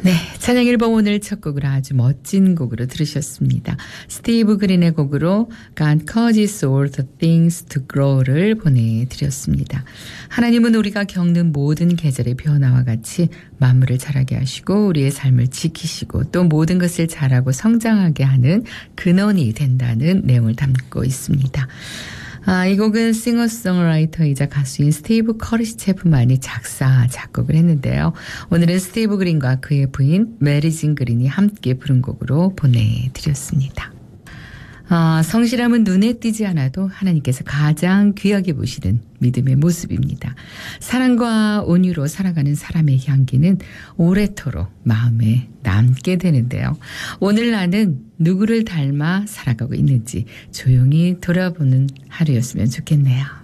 네, 찬양 앨범 오늘 첫 곡으로 아주 멋진 곡으로 들으셨습니다. 스티브 그린의 곡으로 God causes all the things to grow를 보내드렸습니다. 하나님은 우리가 겪는 모든 계절의 변화와 같이 만물을 자라게 하시고 우리의 삶을 지키시고 또 모든 것을 자라고 성장하게 하는 근원이 된다는 내용을 담고 있습니다. 이 곡은 싱어송라이터이자 가수인 스티브 커리시 체프만이 작사, 작곡을 했는데요. 오늘은 스티브 그린과 그의 부인 메리진 그린이 함께 부른 곡으로 보내드렸습니다. 성실함은 눈에 띄지 않아도 하나님께서 가장 귀하게 보시는 믿음의 모습입니다. 사랑과 온유로 살아가는 사람의 향기는 오래도록 마음에 남게 되는데요. 오늘 나는 누구를 닮아 살아가고 있는지 조용히 돌아보는 하루였으면 좋겠네요.